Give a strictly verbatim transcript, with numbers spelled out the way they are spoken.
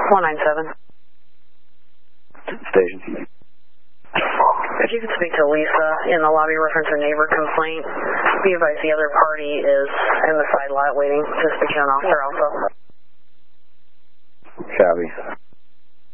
one nine seven. Station. If you could speak to Lisa in the lobby reference her neighbor complaint, be advised the other party is in the side lot waiting to speak to an officer also. Copy.